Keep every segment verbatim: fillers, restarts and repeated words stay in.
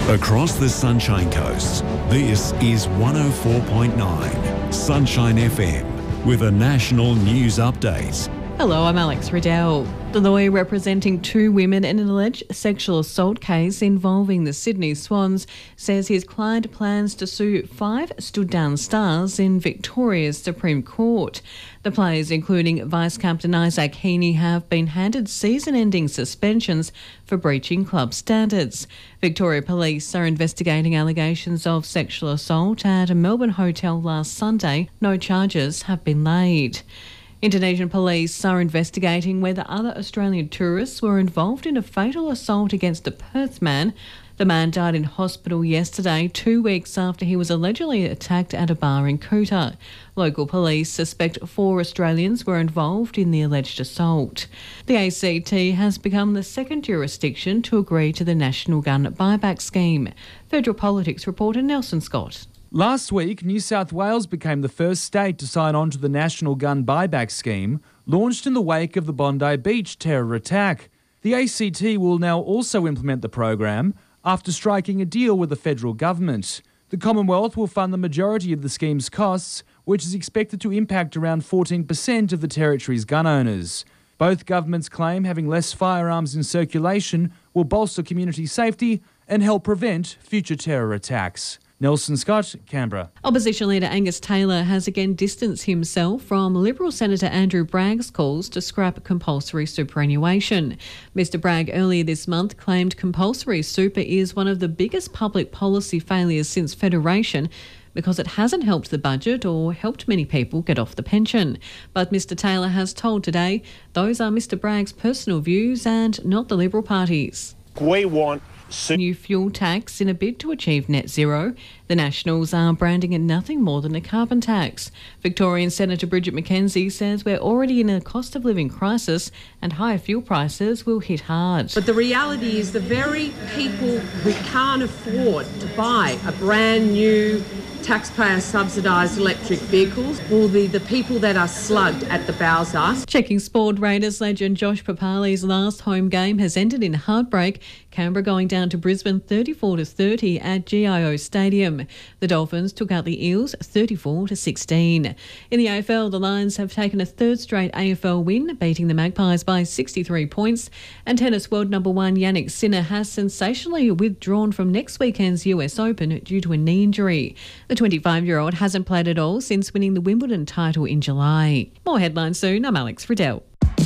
Across the Sunshine Coast, this is one oh four point nine Sunshine F M with a national news update. Hello, I'm Alex Riddell. The lawyer representing two women in an alleged sexual assault case involving the Sydney Swans says his client plans to sue five stood-down stars in Victoria's Supreme Court. The players, including Vice-Captain Isaac Heaney, have been handed season-ending suspensions for breaching club standards. Victoria Police are investigating allegations of sexual assault at a Melbourne hotel last Sunday. No charges have been laid. Indonesian police are investigating whether other Australian tourists were involved in a fatal assault against a Perth man. The man died in hospital yesterday, two weeks after he was allegedly attacked at a bar in Kuta. Local police suspect four Australians were involved in the alleged assault. The A C T has become the second jurisdiction to agree to the National Gun Buyback Scheme. Federal Politics reporter Nelson Scott. Last week, New South Wales became the first state to sign on to the National Gun Buyback Scheme, launched in the wake of the Bondi Beach terror attack. The A C T will now also implement the program after striking a deal with the federal government. The Commonwealth will fund the majority of the scheme's costs, which is expected to impact around fourteen percent of the territory's gun owners. Both governments claim having less firearms in circulation will bolster community safety and help prevent future terror attacks. Nelson Scott, Canberra. Opposition leader Angus Taylor has again distanced himself from Liberal Senator Andrew Bragg's calls to scrap compulsory superannuation. Mister Bragg earlier this month claimed compulsory super is one of the biggest public policy failures since Federation because it hasn't helped the budget or helped many people get off the pension. But Mister Taylor has told Today those are Mister Bragg's personal views and not the Liberal Party's. We want new fuel tax in a bid to achieve net zero. The Nationals are branding it nothing more than a carbon tax. Victorian Senator Bridget McKenzie says we're already in a cost of living crisis and higher fuel prices will hit hard. But the reality is the very people who can't afford to buy a brand new taxpayer subsidised electric vehicles will be the people that are slugged at the Bowser. Checking sport, Raiders legend Josh Papali's last home game has ended in heartbreak. Canberra going down to Brisbane thirty-four to thirty at G I O Stadium. The Dolphins took out the Eels thirty-four to sixteen. In the A F L, the Lions have taken a third straight A F L win, beating the Magpies by sixty-three points. And tennis world number one Yannick Sinner has sensationally withdrawn from next weekend's U S Open due to a knee injury. The twenty-five-year-old hasn't played at all since winning the Wimbledon title in July. More headlines soon. I'm Alex Riddell.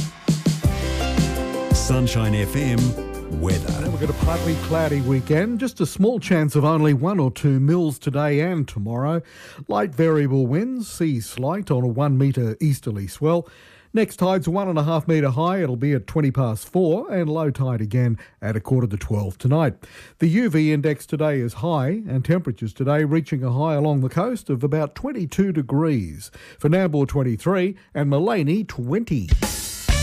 Sunshine F M weather. We've got a partly cloudy weekend, just a small chance of only one or two mils today and tomorrow. Light variable winds, sea slight on a one metre easterly swell. Next tide's one and a half metre high. It'll be at twenty past four, and low tide again at a quarter to twelve tonight. The U V index today is high, and temperatures today reaching a high along the coast of about twenty-two degrees. For Nambour, twenty-three, and Mullaney, twenty.